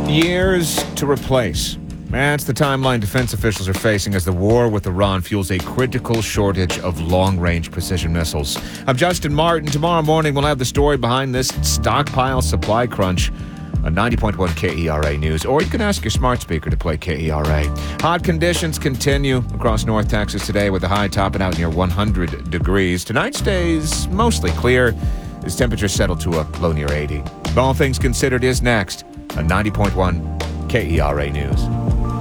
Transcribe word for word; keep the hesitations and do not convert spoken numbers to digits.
Years to replace. That's the timeline defense officials are facing as the war with Iran fuels a critical shortage of long-range precision missiles. I'm Justin Martin. Tomorrow morning, we'll have the story behind this stockpile supply crunch on ninety point one K E R A News. Or you can ask your smart speaker to play K E R A. Hot conditions continue across North Texas today with the high topping out near one hundred degrees. Tonight stays mostly clear as temperatures settle to a low near eighty. All Things Considered is next on ninety point one K E R A News.